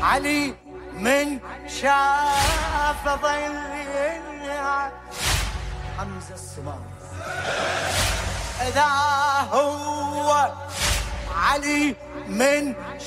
علي من شاف ظل حمزة السمار إذا هو علي من